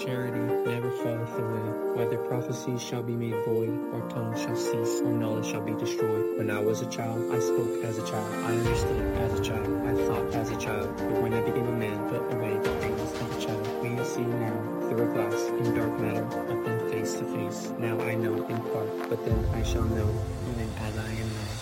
Charity never falleth away, whether prophecies shall be made void, or tongues shall cease, or knowledge shall be destroyed. When I was a child, I spoke as a child, I understood as a child, I thought as a child. But when I became a man, put away the things of a child. We see now through a glass, in dark matter, but then face to face. Now I know in part, but then I shall know, even as I am known.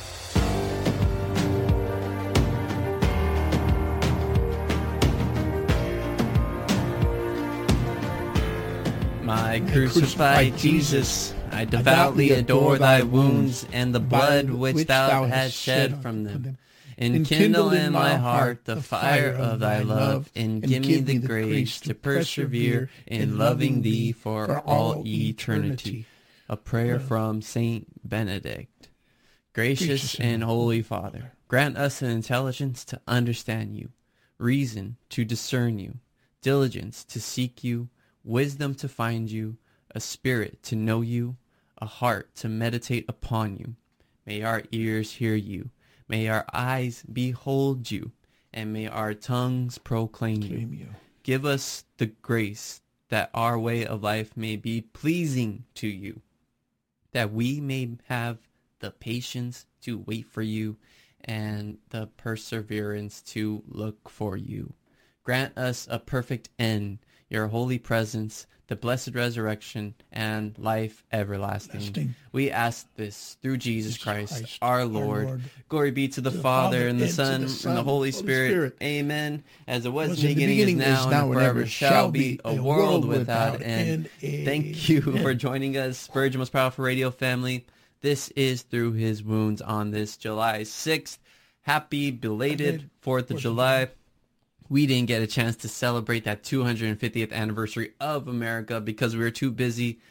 My crucified Jesus, I devoutly adore thy wounds and the blood which thou hast shed from them. Enkindle in my heart the fire of thy love, and give me the grace to persevere in loving thee for all eternity. A prayer from Saint Benedict. Gracious and Holy Father, grant us an intelligence to understand you, reason to discern you, diligence to seek you, wisdom to find you, a spirit to know you, a heart to meditate upon you. May our ears hear you, may our eyes behold you, and may our tongues proclaim you. Give us the grace that our way of life may be pleasing to you, that we may have the patience to wait for you and the perseverance to look for you. Grant us a perfect end, your holy presence, the blessed resurrection, and life everlasting. We ask this through Jesus Christ, our Lord. Glory be to the Father, and the Son, and the Holy Spirit. Amen. As it was in the beginning, is now, and forever shall be, a world without end. Thank you for joining us, Spurgeon Most Powerful Radio family. This is Through His Wounds on this July 6th. Happy belated 4th of July. We didn't get a chance to celebrate that 250th anniversary of America because we were too busy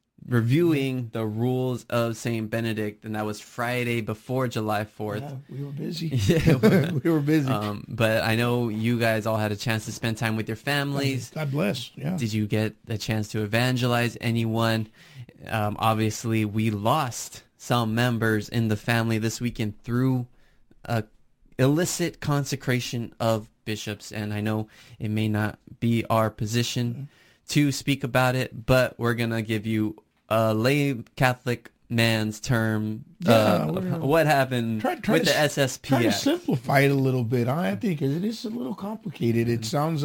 reviewing the rules of St. Benedict, and that was Friday before July 4th. Yeah, we were busy. Yeah, we were busy. But I know you guys all had a chance to spend time with your families. God bless. Yeah. Did you get a chance to evangelize anyone? Obviously, we lost some members in the family this weekend through illicit consecration of bishops, and I know it may not be our position to speak about it, but we're gonna give you a lay Catholic man's term. What happened with the SSPX? Try to simplify it a little bit. I think it is a little complicated. It sounds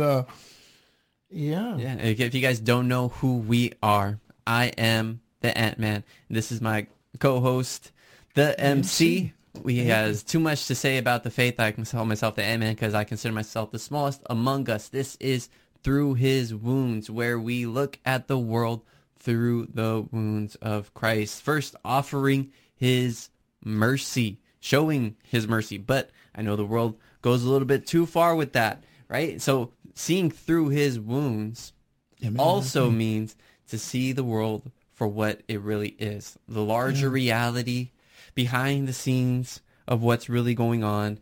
yeah. If you guys don't know who we are, I am the Ant-Man. This is my co-host, the MC. He has too much to say about the faith. I can call myself the Ant-Man because I consider myself the smallest among us. This is Through His Wounds, where we look at the world through the wounds of Christ. First, offering His mercy, showing His mercy. But I know the world goes a little bit too far with that, right? So seeing through His wounds also means to see the world for what it really is. The larger reality behind the scenes of what's really going on.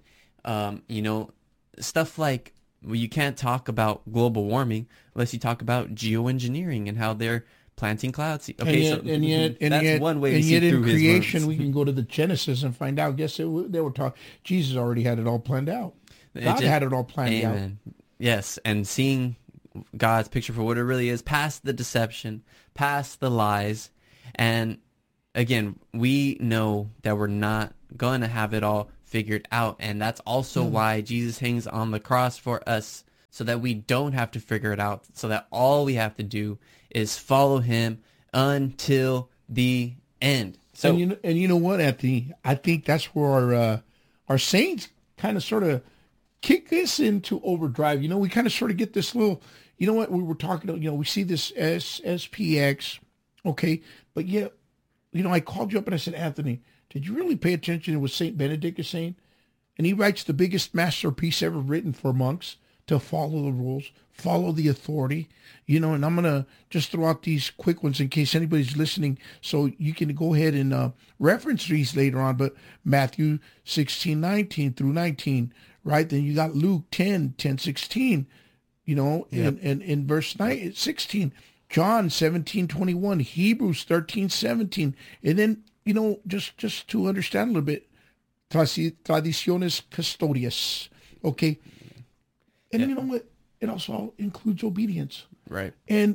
Stuff like, well, you can't talk about global warming unless you talk about geoengineering and how they're planting cloud seeds. Okay, and yet, that's one way to see in through His creation, wounds. we can go to the Genesis and find out. Guess they were talking. Jesus already had it all planned out. God had it all planned out. Yes, and seeing God's picture for what it really is, past the deception, past the lies, and again, we know that we're not going to have it all figured out, and that's also why Jesus hangs on the cross for us, so that we don't have to figure it out, so that all we have to do is follow Him until the end. So, and you know what, Anthony? I think that's where our saints kind of sort of kick this into overdrive. We kind of sort of get this little, we were talking about, we see this SPX, okay, but yet, I called you up and I said, Anthony, did you really pay attention to what St. Benedict is saying? And he writes the biggest masterpiece ever written for monks to follow the rules, follow the authority, and I'm going to just throw out these quick ones in case anybody's listening, so you can go ahead and reference these later on. But Matthew 16:19 through 19, right? Then you got Luke 10:16, and in verse 16, John 17:21, Hebrews 13:17, and then just to understand a little bit, Traditiones Custodias, okay, and you know what? It also includes obedience, right? And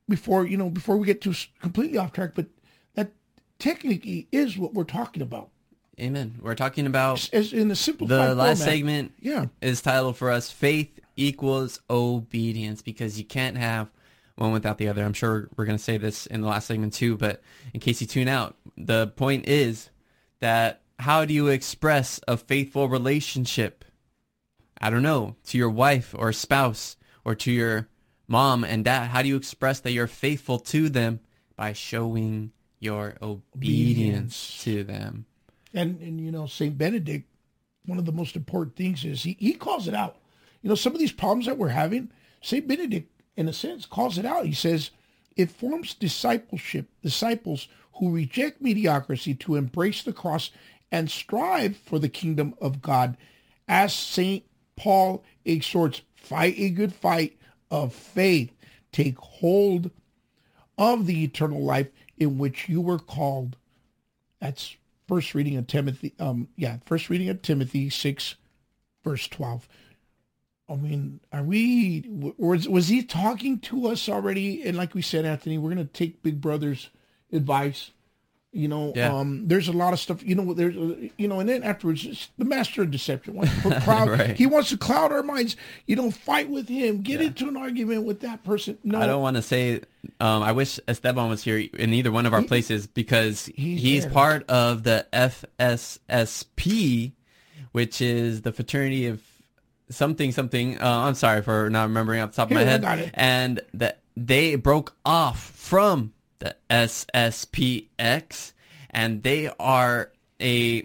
before we get too completely off track, but that technically is what we're talking about. Amen. We're talking about as in a simplified the format. last segment. Is titled for us, Faith Equals Obedience, because you can't have one without the other. I'm sure we're going to say this in the last segment too, but in case you tune out, the point is that how do you express a faithful relationship? I don't know, to your wife or spouse or to your mom and dad. How do you express that you're faithful to them? By showing your obedience to them. And Saint Benedict, one of the most important things is he calls it out. Some of these problems that we're having, Saint Benedict, in a sense, calls it out. He says, it forms disciples who reject mediocrity to embrace the cross and strive for the kingdom of God. As Saint Paul exhorts, fight a good fight of faith. Take hold of the eternal life in which you were called. That's first reading of Timothy. First reading of Timothy 6, verse 12. I mean, was he talking to us already? And like we said, Anthony, we're going to take Big Brother's advice. There's a lot of stuff, and then afterwards, it's the master of deception. Right. He wants to cloud our minds. Fight with him, get into an argument with that person. No, I don't want to say, I wish Esteban was here in either one of our places, because he's part of the FSSP, which is the fraternity of something. I'm sorry for not remembering off the top of my head. And that they broke off from the SSPX, and they are a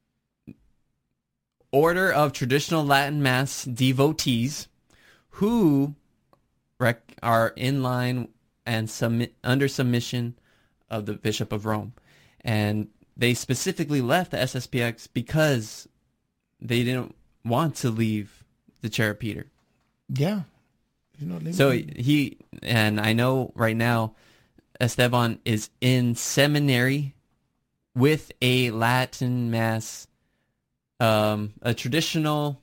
order of traditional Latin Mass devotees who are in line and under submission of the Bishop of Rome. And they specifically left the SSPX because they didn't want to leave the Chair of Peter. Yeah. So and I know right now, Esteban is in seminary with a Latin Mass, a traditional,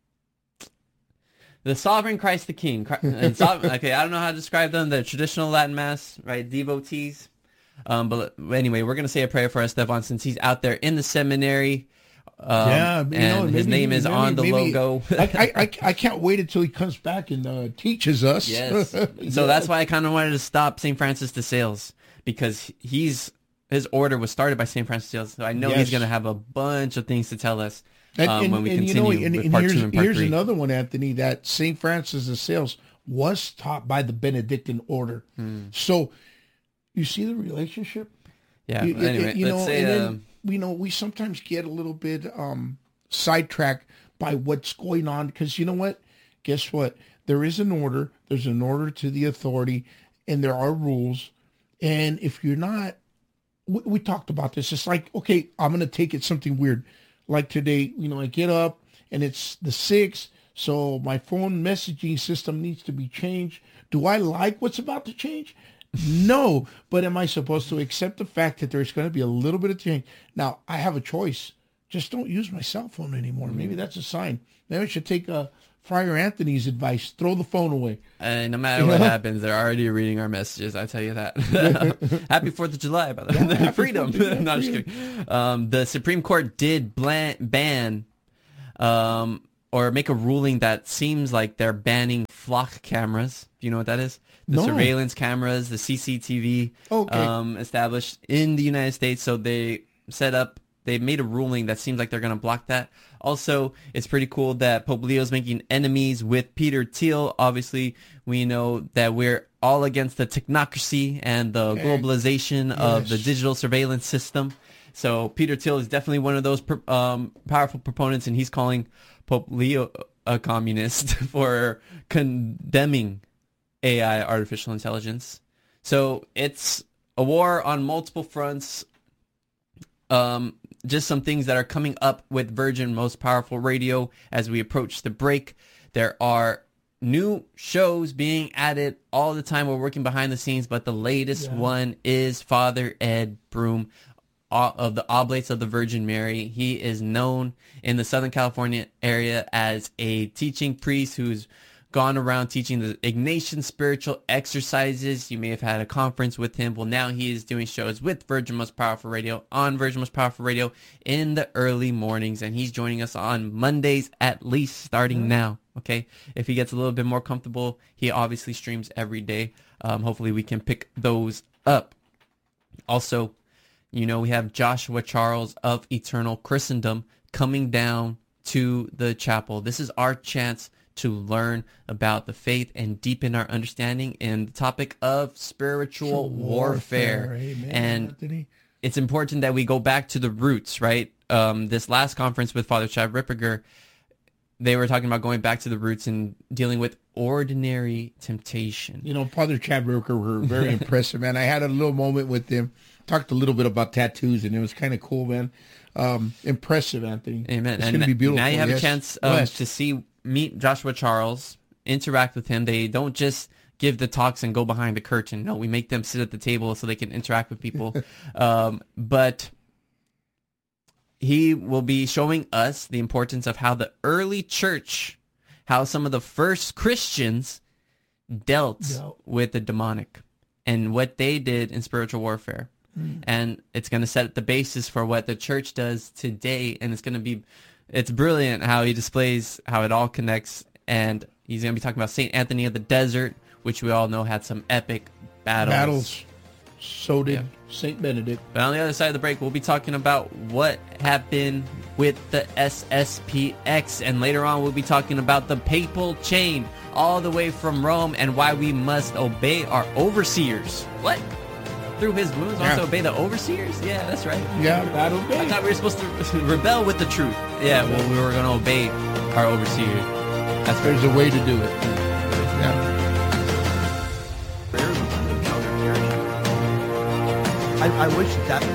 the Sovereign Christ the King. Okay, I don't know how to describe them. The traditional Latin Mass, right? Devotees. But anyway, we're going to say a prayer for Esteban since he's out there in the seminary. His name is on the logo. I can't wait until he comes back and teaches us. Yes. So that's why I kind of wanted to stop St. Francis de Sales, because his order was started by St. Francis de Sales. So I know he's going to have a bunch of things to tell us when we continue with part 2 and part 3. Here's another one, Anthony, that St. Francis de Sales was taught by the Benedictine order. So you see the relationship? Yeah. Anyway, let's say... we sometimes get a little bit sidetracked by what's going on, because you know what? Guess what? There is an order. There's an order to the authority, and there are rules. And if you're not, we talked about this. It's like, okay, I'm going to take it something weird. Like today, I get up and it's the 6th, so my phone messaging system needs to be changed. Do I like what's about to change? No, but am I supposed to accept the fact that there's going to be a little bit of change? Now, I have a choice. Just don't use my cell phone anymore. Maybe that's a sign. Maybe I should take Friar Anthony's advice. Throw the phone away. And no matter what happens, they're already reading our messages. I tell you that. Happy 4th of July, by the way. Yeah, freedom. No, just kidding. The Supreme Court did ban or make a ruling that seems like they're banning flock cameras. Do you know what that is? The surveillance cameras, the CCTV established in the United States. So they made a ruling that seems like they're going to block that. Also, it's pretty cool that Pope Leo is making enemies with Peter Thiel. Obviously, we know that we're all against the technocracy and the globalization of the digital surveillance system. So Peter Thiel is definitely one of those powerful proponents, and he's calling Pope Leo a communist for condemning AI, artificial intelligence. So it's a war on multiple fronts. Just some things that are coming up with Virgin Most Powerful Radio as we approach the break. There are new shows being added all the time. We're working behind the scenes, but the latest one is Father Ed Broom of the Oblates of the Virgin Mary. He is known in the Southern California area as a teaching priest who's gone around teaching the Ignatian spiritual exercises. You may have had a conference with him. Well, now he is doing shows with Virgin Most Powerful Radio on Virgin Most Powerful Radio in the early mornings, and he's joining us on Mondays at least starting now. Okay, if he gets a little bit more comfortable, he obviously streams every day. Hopefully we can pick those up. Also, you know, we have Joshua Charles of Eternal Christendom coming down to the chapel. This is our chance to learn about the faith and deepen our understanding in the topic of spiritual warfare. Amen, and Anthony. It's important that we go back to the roots, right? This last conference with Father Chad Ripperger, they were talking about going back to the roots and dealing with ordinary temptation. You know, Father Chad Ripperger were very impressive, man. I had a little moment with him, talked a little bit about tattoos, and it was kind of cool, man. Impressive, Anthony. Amen. It's and going to be beautiful. Now you have a chance to meet Joshua Charles, interact with him. They don't just give the talks and go behind the curtain. No, we make them sit at the table so they can interact with people. But he will be showing us the importance of how the early church, how some of the first Christians dealt with the demonic and what they did in spiritual warfare. And it's going to set the basis for what the church does today. And it's brilliant how he displays how it all connects. And he's going to be talking about St. Anthony of the Desert, which we all know had some epic battles. So did St. Benedict. But on the other side of the break, we'll be talking about what happened with the SSPX. And later on, we'll be talking about the papal chain all the way from Rome and why we must obey our overseers. What? Through his wounds, also obey the overseers? Yeah, that's right. Yeah, that obey. I thought we were supposed to rebel with the truth. Yeah, well, we were going to obey our overseers. There's a way to do it. Yeah. I wish that.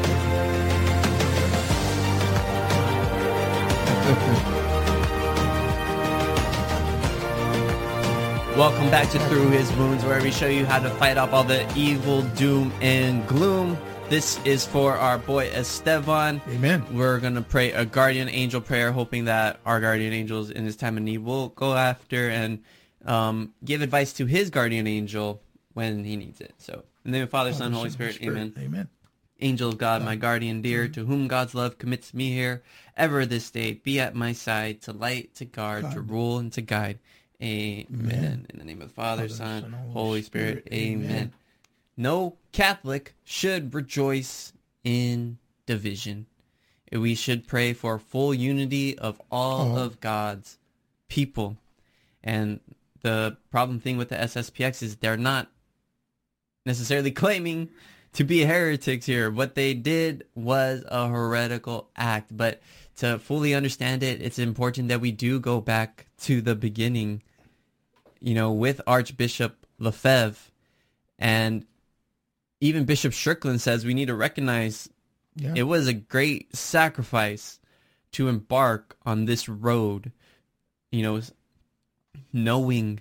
Welcome back to Through His Wounds, where we show you how to fight off all the evil, doom, and gloom. This is for our boy Esteban. Amen. We're going to pray a guardian angel prayer, hoping that our guardian angels in his time of need will go after and give advice to his guardian angel when he needs it. So, in the name of Father, Son, Holy Spirit. Amen. Amen. Angel of God, my guardian dear, to whom God's love commits me here, ever this day, be at my side, to light, to guard, to rule, and to guide. Amen. In the name of the Father, Son, Holy Spirit. Amen. No Catholic should rejoice in division. We should pray for full unity of all of God's people. And the problem thing with the SSPX is they're not necessarily claiming to be heretics here. What they did was a heretical act. But to fully understand it, it's important that we do go back to the beginning, you know, with Archbishop Lefebvre. And even Bishop Strickland says we need to recognize it was a great sacrifice to embark on this road, you know, knowing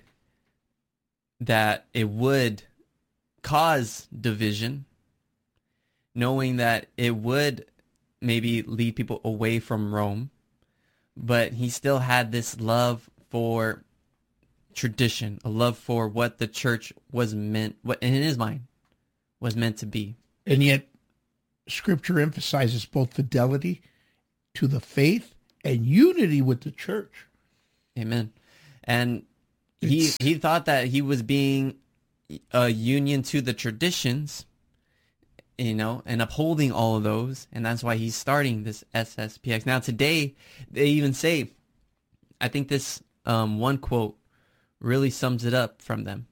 that it would cause division, knowing that it would maybe lead people away from Rome, but he still had this love for tradition, a love for what the church was meant, what in his mind was meant to be. And yet, Scripture emphasizes both fidelity to the faith and unity with the church. Amen. And he thought that he was being a union to the traditions, you know, and upholding all of those, and that's why he's starting this SSPX. Now today, they even say, I think this one quote really sums it up from them,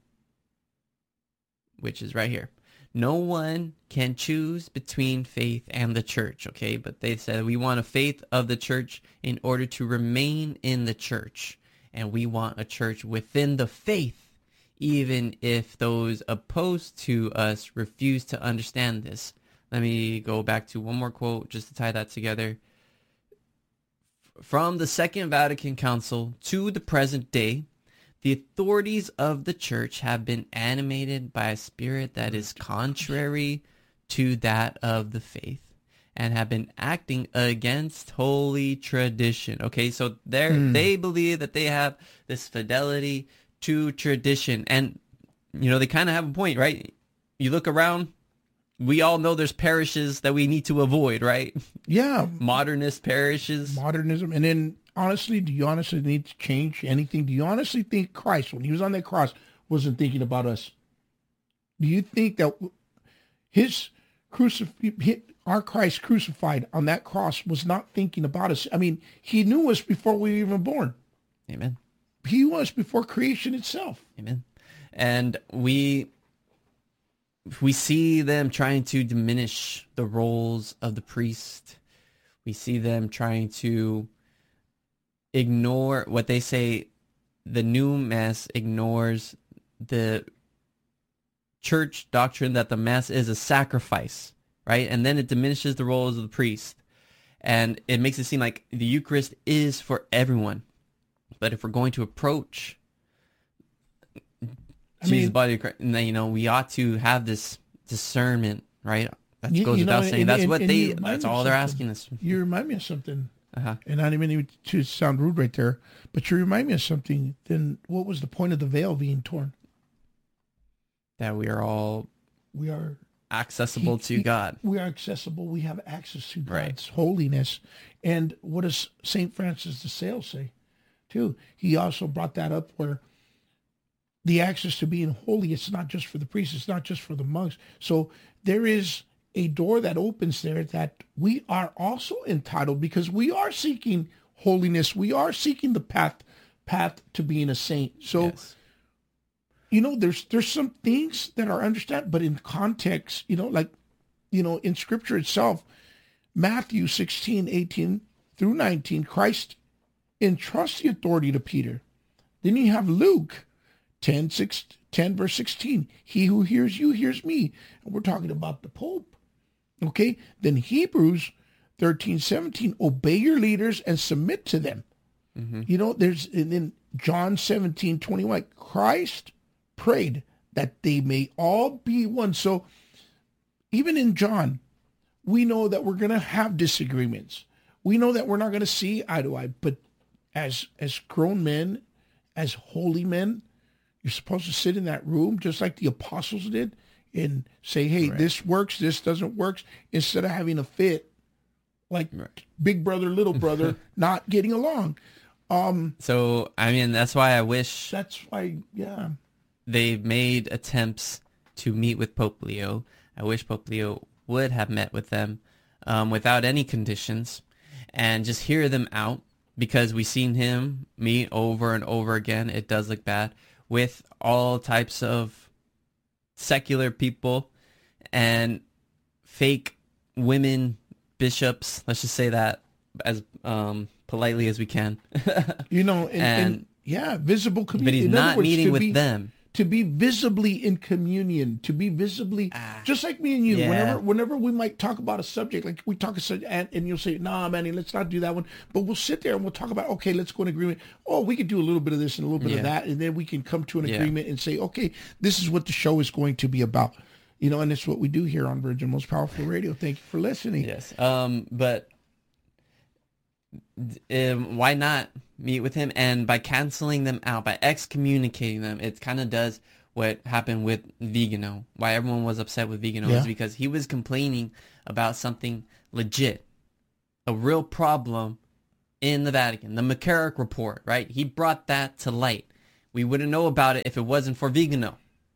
which is right here. No one can choose between faith and the church, okay? But they said we want a faith of the church in order to remain in the church, and we want a church within the faith, even if those opposed to us refuse to understand this. Let me go back to one more quote just to tie that together. From the Second Vatican Council to the present day, the authorities of the church have been animated by a spirit that is contrary to that of the faith, and have been acting against holy tradition. Okay, so they believe that they have this fidelity to tradition. And, they kind of have a point, right? You look around, we all know there's parishes that we need to avoid, right? Yeah. Modernist parishes. Modernism. And then, honestly, do you honestly need to change anything? Do you honestly think Christ, when he was on that cross, wasn't thinking about us? Do you think that our Christ crucified on that cross was not thinking about us? I mean, he knew us before we were even born. Amen. He was before creation itself. Amen. And we see them trying to diminish the roles of the priest. We see them trying to ignore what they say. The new mass ignores the church doctrine that the mass is a sacrifice, right? And then it diminishes the roles of the priest. And it makes it seem like the Eucharist is for everyone. But if we're going to approach Jesus' body of Christ, we ought to have this discernment, right? That goes without saying. That's all they're asking us. You remind me of something. Uh-huh. And I didn't mean to sound rude right there, but you remind me of something. Then what was the point of the veil being torn? That we are accessible to God. We are accessible. We have access to God's holiness. And what does St. Francis de Sales say, too? He also brought that up where the access to being holy, it's not just for the priests, it's not just for the monks. So there is a door that opens there that we are also entitled, because we are seeking holiness. We are seeking the path to being a saint. So, there's some things that are understood, but in context, in Scripture itself, Matthew 16:18 through 19, Christ entrusts the authority to Peter. Then you have Luke 10 verse 16. He who hears you hears me. And we're talking about the Pope. Okay. Then Hebrews 13:17. Obey your leaders and submit to them. Mm-hmm. And then John 17:21. Christ prayed that they may all be one. So even in John, we know that we're going to have disagreements. We know that we're not going to see eye to eye, but as grown men, as holy men, you're supposed to sit in that room just like the apostles did and say, hey, this works, this doesn't work, instead of having a fit like big brother, little brother, not getting along. So, that's why I wish... That's why, they've made attempts to meet with Pope Leo. I wish Pope Leo would have met with them without any conditions and just hear them out, because we've seen him meet over and over again. It does look bad with all types of secular people and fake women bishops. Let's just say that as politely as we can. Visible communion. But he's not meeting with them. To be visibly in communion, to be visibly, just like me and you, whenever we might talk about a subject, like we talk and you'll say, nah, Manny, let's not do that one. But we'll sit there and we'll talk about, okay, let's go in agreement. Oh, we could do a little bit of this and a little bit of that. And then we can come to an agreement and say, okay, this is what the show is going to be about. And it's what we do here on Virgin Most Powerful Radio. Thank you for listening. Yes. But why not meet with him? And by canceling them out, by excommunicating them, it kind of does what happened with Vigano. Why everyone was upset with Vigano is because he was complaining about something legit, a real problem in the Vatican, the McCarrick Report, right? He brought that to light. We wouldn't know about it if it wasn't for Vigano.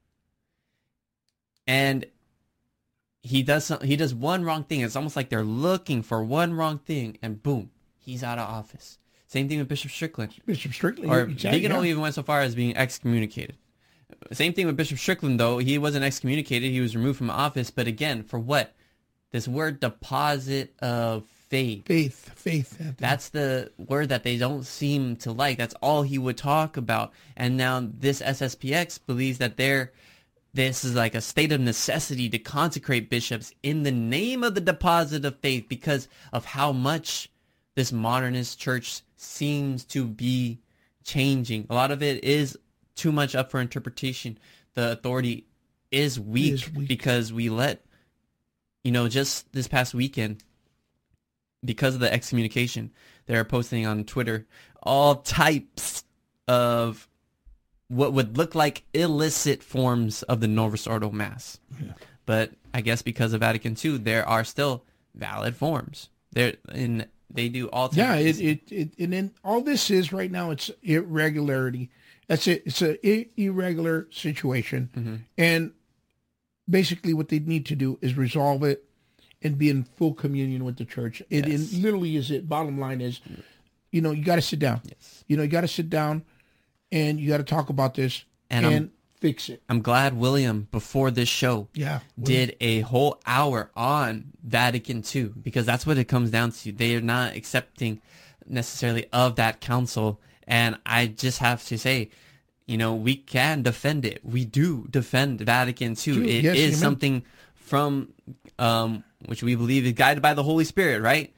And he does one wrong thing. It's almost like they're looking for one wrong thing, and boom, he's out of office. Same thing with Bishop Strickland. Or Vigano even went so far as being excommunicated. Same thing with Bishop Strickland, though. He wasn't excommunicated. He was removed from office. But again, for what? This word deposit of faith. Faith. That's the word that they don't seem to like. That's all he would talk about. And now this SSPX believes that this is like a state of necessity to consecrate bishops in the name of the deposit of faith, because of how much this modernist church seems to be changing. A lot of it is too much up for interpretation. The authority is weak because we let, just this past weekend, because of the excommunication, they're posting on Twitter all types of what would look like illicit forms of the Novus Ordo Mass. Yeah. But I guess because of Vatican II, there are still valid forms. They do all types. Yeah, and then all this is right now, it's irregularity. That's it. It's an irregular situation. Mm-hmm. And basically what they need to do is resolve it and be in full communion with the church. It literally is it. Bottom line is, you got to sit down. Yes. You got to sit down and you got to talk about this and fix it. I'm glad William, before this show, did a whole hour on Vatican II, because that's what it comes down to. They are not accepting necessarily of that council. And I just have to say, we can defend it. We do defend Vatican II. It is something from which we believe is guided by the Holy Spirit, right?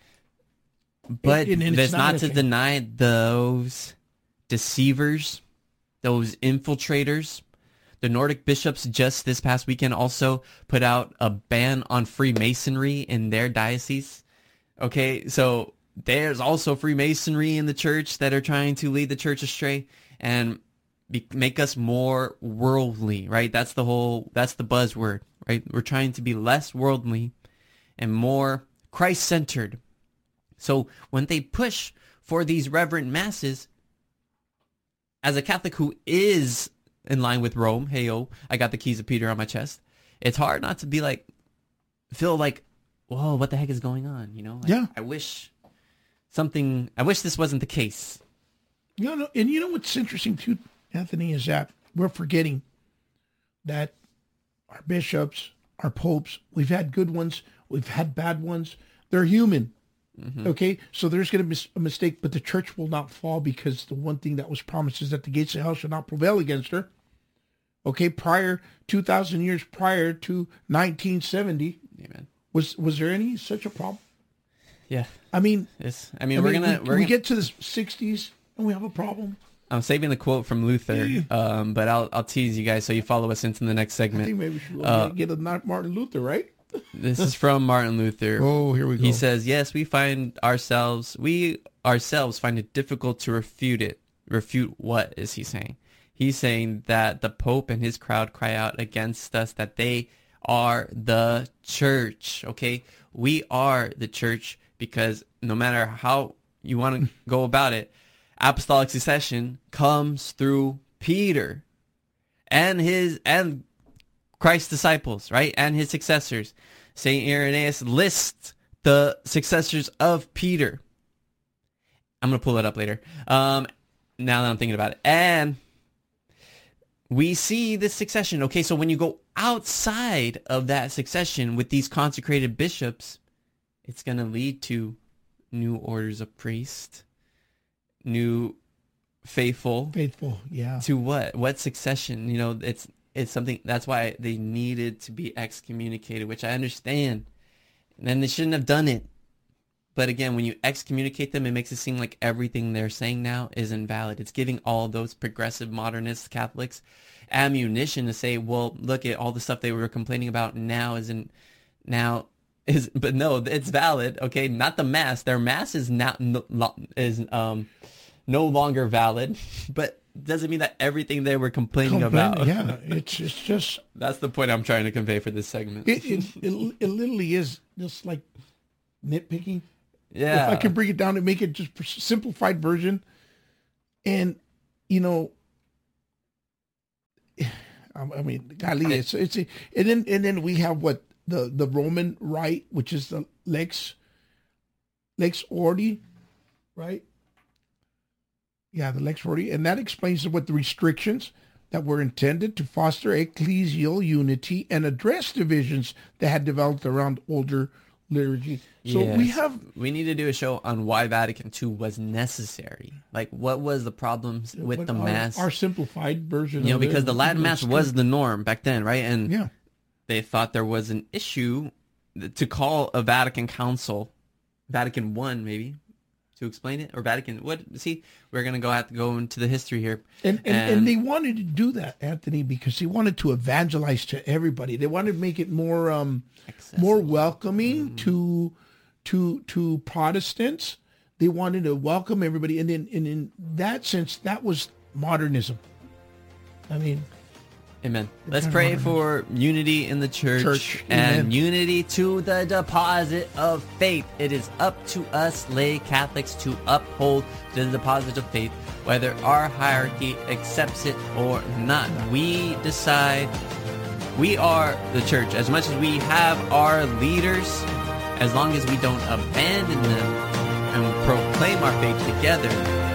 But that's not to deny those deceivers, those infiltrators. The Nordic bishops just this past weekend also put out a ban on Freemasonry in their diocese. Okay, so there's also Freemasonry in the church that are trying to lead the church astray and make us more worldly, right? That's the buzzword, right? We're trying to be less worldly and more Christ-centered. So when they push for these reverent masses, as a Catholic who is in line with Rome, hey-o, I got the keys of Peter on my chest, it's hard not to feel like, whoa, what the heck is going on, I wish this wasn't the case. And what's interesting too, Anthony, is that we're forgetting that our bishops, our popes, we've had good ones, we've had bad ones. They're human. Mm-hmm. Okay, so there's going to be a mistake, but the church will not fall, because the one thing that was promised is that the gates of hell shall not prevail against her. Okay, 2,000 years prior to 1970, Amen. Was there any such a problem? Yeah, we get to the 60s and we have a problem. I'm saving the quote from Luther, but I'll tease you guys so you follow us into the next segment. I think maybe we should get a Martin Luther, right? This is from Martin Luther. Oh, here we go. He says, "Yes, we ourselves find it difficult to refute it." Refute what is he saying? He's saying that the Pope and his crowd cry out against us, that they are the church. Okay, we are the church, because no matter how you want to go about it, apostolic succession comes through Peter and Christ's disciples, right? And his successors. St. Irenaeus lists the successors of Peter. I'm going to pull it up later. Now that I'm thinking about it. And we see this succession. Okay, so when you go outside of that succession with these consecrated bishops, it's going to lead to new orders of priests, new faithful, yeah. To what succession? It's something, that's why they needed to be excommunicated, which I understand. And then they shouldn't have done it. But again, when you excommunicate them, it makes it seem like everything they're saying now is invalid. It's giving all those progressive modernist Catholics ammunition to say, well, look at all the stuff they were complaining about but no, it's valid. Okay, not the mass. Their mass is no longer valid, but doesn't mean that everything they were complaining about. Yeah, it's just that's the point I'm trying to convey for this segment. It literally is just like nitpicking. Yeah, if I can bring it down and make it just a simplified version, and golly, it's and then we have what the Roman rite, which is the lex ordi, right? Yeah, the lex ordi, and that explains what the restrictions that were intended to foster ecclesial unity and address divisions that had developed around older liturgy. So yes. We need to do a show on why Vatican II was necessary. Like, what was the problems with the Mass? Our simplified version. Because the Latin Mass was the norm back then, right? And they thought there was an issue to call a Vatican Council, Vatican I maybe, to explain it, or Vatican. What? See, we're gonna have to go into the history here. And they wanted to do that, Anthony, because they wanted to evangelize to everybody. They wanted to make it more welcoming to to Protestants. They wanted to welcome everybody, and in that sense, that was modernism. I mean, amen. Let's pray for unity in the church and unity to the deposit of faith. It is up to us lay Catholics to uphold the deposit of faith, whether our hierarchy accepts it or not. We decide. We are the church. As much as we have our leaders, as long as we don't abandon them and proclaim our faith together,